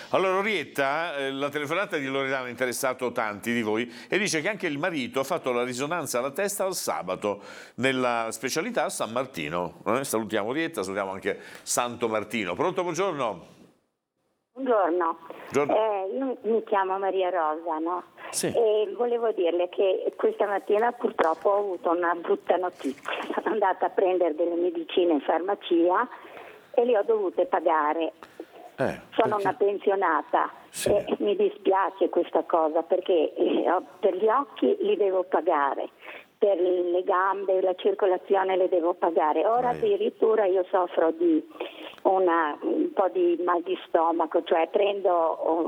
Allora, Orietta, la telefonata di Loredana ha interessato tanti di voi e dice che anche il marito ha fatto la risonanza alla testa al sabato nella specialità San Martino. Salutiamo Orietta, salutiamo anche Santo Martino. Pronto, buongiorno? Buongiorno, Buongiorno. Io mi chiamo Maria Rosa, no? Sì. E volevo dirle che questa mattina purtroppo ho avuto una brutta notizia. Sono andata a prendere delle medicine in farmacia e le ho dovute pagare. Sono una pensionata e mi dispiace questa cosa perché per gli occhi li devo pagare, per le gambe, la circolazione le devo pagare. Ora addirittura io soffro di un po' di mal di stomaco, cioè prendo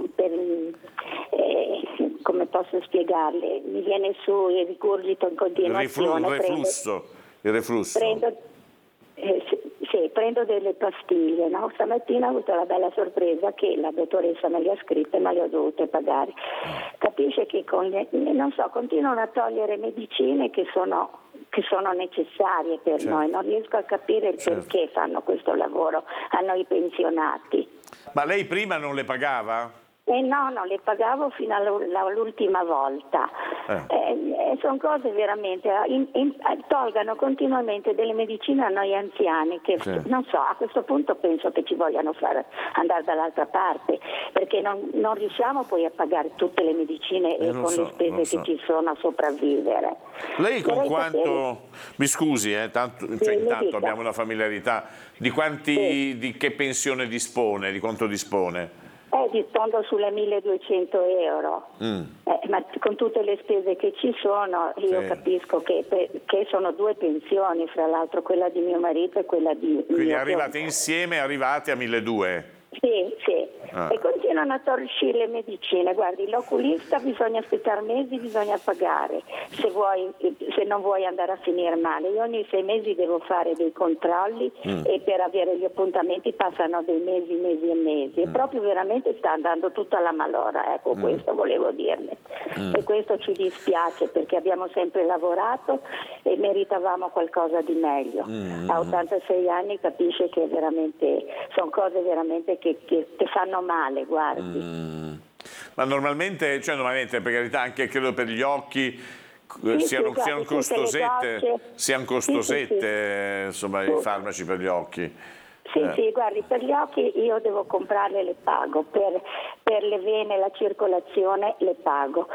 come posso spiegarle, mi viene su il rigurgito in continuazione. Il reflusso. Prendo delle pastiglie, no? Stamattina ho avuto la bella sorpresa che la dottoressa me le ha scritte ma le ho dovute pagare. Capisce che continuano a togliere medicine che sono necessarie per noi, non riesco a capire il perché fanno questo lavoro a noi pensionati. Ma lei prima non le pagava? No, non le pagavo fino all'ultima volta. Sono cose veramente, tolgano continuamente delle medicine a noi anziani che non so, a questo punto penso che ci vogliano far andare dall'altra parte, perché non riusciamo poi a pagare tutte le medicine e con le spese che ci sono a sopravvivere. Lei con quanto, mi scusi, intanto abbiamo una familiarità, di che pensione dispone, di quanto dispone? Rispondo sulle 1.200 euro, ma con tutte le spese che ci sono io capisco che sono due pensioni, fra l'altro quella di mio marito e quella di Quindi arrivate insieme, arrivate a 1.200? Sì. E continuano a togliere le medicine. Guardi, l'oculista bisogna aspettare mesi, bisogna pagare se non vuoi andare a finire male. Io ogni 6 mesi devo fare dei controlli e per avere gli appuntamenti passano dei mesi. E proprio veramente sta andando tutta alla malora, ecco, questo volevo dirle. E questo ci dispiace perché abbiamo sempre lavorato e meritavamo qualcosa di meglio. A 86 anni capisce che veramente sono cose veramente che fanno male, guardi. Ma normalmente, per carità, anche credo per gli occhi siano costosette, insomma, i farmaci per gli occhi. Sì, guardi, per gli occhi io devo comprarle, le pago, per le vene, la circolazione le pago,